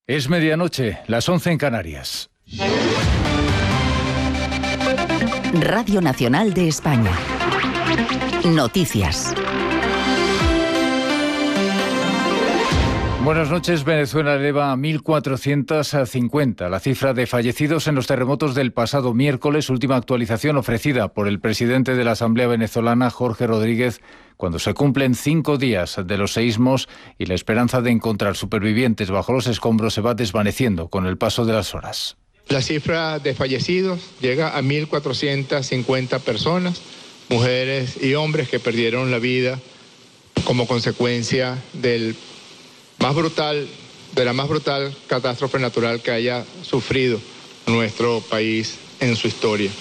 Es medianoche, las 11 en Canarias. Radio Nacional de España. Noticias. Buenas noches. Venezuela eleva a 1.450 la cifra de fallecidos en los terremotos del pasado miércoles, última actualización ofrecida por el presidente de la Asamblea Venezolana, Jorge Rodríguez, cuando se cumplen 5 días de los seísmos y la esperanza de encontrar supervivientes bajo los escombros se va desvaneciendo con el paso de las horas. La cifra de fallecidos llega a 1.450 personas, mujeres y hombres que perdieron la vida como consecuencia de la más brutal catástrofe natural que haya sufrido nuestro país en su historia.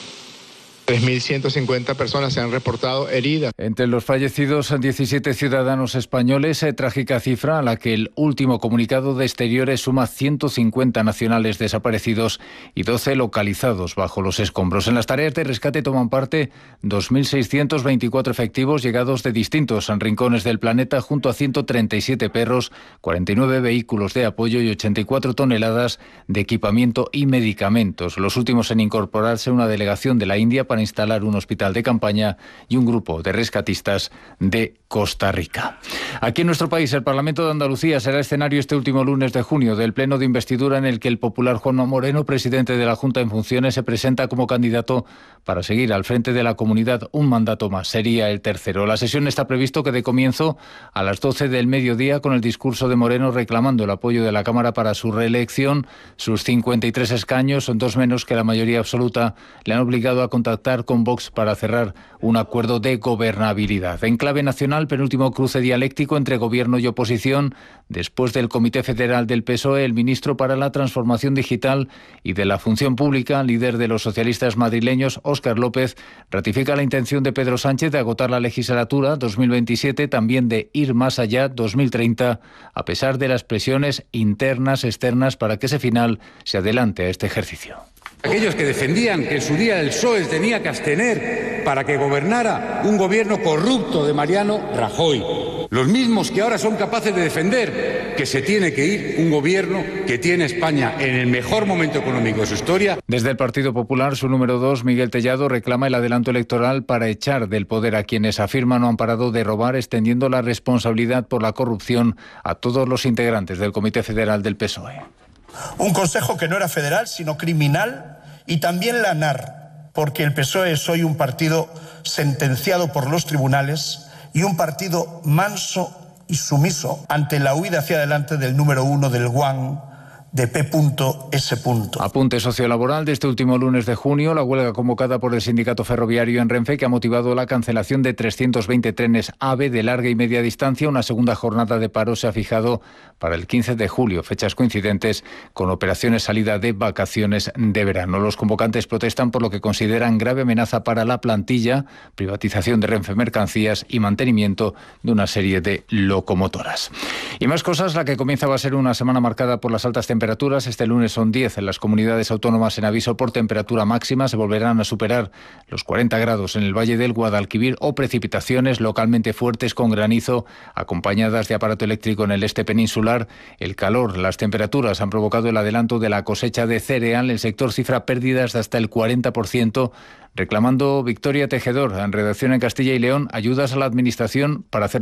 3.150 personas se han reportado heridas. Entre los fallecidos, 17 ciudadanos españoles, trágica cifra a la que el último comunicado de Exteriores suma 150 nacionales desaparecidos y 12 localizados bajo los escombros. En las tareas de rescate toman parte 2.624 efectivos llegados de distintos rincones del planeta, junto a 137 perros, 49 vehículos de apoyo y 84 toneladas de equipamiento y medicamentos. Los últimos en incorporarse una delegación de la India para instalar un hospital de campaña y un grupo de rescatistas de Costa Rica. Aquí en nuestro país, el Parlamento de Andalucía será escenario este último lunes de junio del pleno de investidura en el que el popular Juanma Moreno, presidente de la Junta en funciones, se presenta como candidato para seguir al frente de la comunidad un mandato más. Sería el tercero. La sesión está previsto que dé comienzo a las 12 del mediodía con el discurso de Moreno reclamando el apoyo de la Cámara para su reelección. Sus 53 escaños, son 2 menos que la mayoría absoluta, le han obligado a contactar con Vox para cerrar un acuerdo de gobernabilidad. En clave nacional, penúltimo cruce dialéctico entre gobierno y oposición. Después del Comité Federal del PSOE, el ministro para la Transformación Digital y de la Función Pública, líder de los socialistas madrileños, Óscar López, ratifica la intención de Pedro Sánchez de agotar la legislatura 2027, también de ir más allá 2030, a pesar de las presiones internas, externas, para que ese final se adelante a este ejercicio. Aquellos que defendían que en su día el PSOE tenía que abstener para que gobernara un gobierno corrupto de Mariano Rajoy. Los mismos que ahora son capaces de defender que se tiene que ir un gobierno que tiene España en el mejor momento económico de su historia. Desde el Partido Popular, su número 2, Miguel Tellado, reclama el adelanto electoral para echar del poder a quienes afirman no han parado de robar, extendiendo la responsabilidad por la corrupción a todos los integrantes del Comité Federal del PSOE. Un consejo que no era federal, sino criminal, y también la ANAR, porque el PSOE es hoy un partido sentenciado por los tribunales y un partido manso y sumiso ante la huida hacia adelante del número 1 del GUAN, de P.S. Apunte sociolaboral de este último lunes de junio, la huelga convocada por el sindicato ferroviario en Renfe, que ha motivado la cancelación de 320 trenes AVE de larga y media distancia. Una segunda jornada de paro se ha fijado para el 15 de julio, fechas coincidentes con operaciones salida de vacaciones de verano. Los convocantes protestan por lo que consideran grave amenaza para la plantilla, privatización de Renfe Mercancías y mantenimiento de una serie de locomotoras. Y más cosas, la que comienza va a ser una semana marcada por las altas temperaturas. Este lunes son 10 en las comunidades autónomas en aviso por temperatura máxima. Se volverán a superar los 40 grados en el Valle del Guadalquivir o precipitaciones localmente fuertes con granizo acompañadas de aparato eléctrico en el este peninsular. El calor, las temperaturas han provocado el adelanto de la cosecha de cereal. El sector cifra pérdidas de hasta el 40%, reclamando Victoria Tejedor, en redacción en Castilla y León, ayudas a la administración para hacer